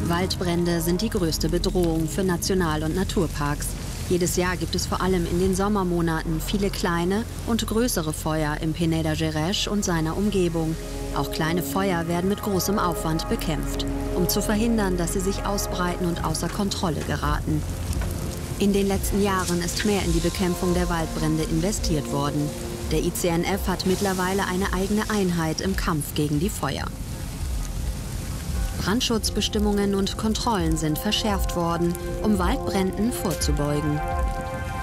Waldbrände sind die größte Bedrohung für National- und Naturparks. Jedes Jahr gibt es vor allem in den Sommermonaten viele kleine und größere Feuer im Peneda Gerês und seiner Umgebung. Auch kleine Feuer werden mit großem Aufwand bekämpft, um zu verhindern, dass sie sich ausbreiten und außer Kontrolle geraten. In den letzten Jahren ist mehr in die Bekämpfung der Waldbrände investiert worden. Der ICNF hat mittlerweile eine eigene Einheit im Kampf gegen die Feuer. Brandschutzbestimmungen und Kontrollen sind verschärft worden, um Waldbränden vorzubeugen.